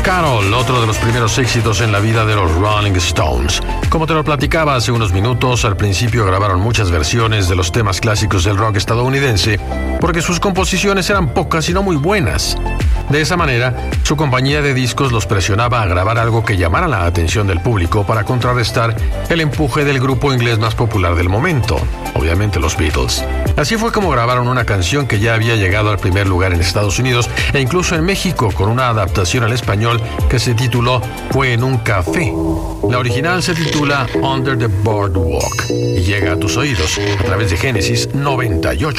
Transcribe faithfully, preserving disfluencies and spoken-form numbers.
Carol, otro de los primeros éxitos en la vida de los Rolling Stones. Como te lo platicaba hace unos minutos, al principio grabaron muchas versiones de los temas clásicos del rock estadounidense, porque sus composiciones eran pocas y no muy buenas. De esa manera, su compañía de discos los presionaba a grabar algo que llamara la atención del público para contrarrestar el empuje del grupo inglés más popular del momento, obviamente los Beatles. Así fue como grabaron una canción que ya había llegado al primer lugar en Estados Unidos e incluso en México, con una adaptación al español que se tituló Fue en un café. La original se titula Under the Boardwalk y llega a tus oídos a través de Génesis noventa y ocho.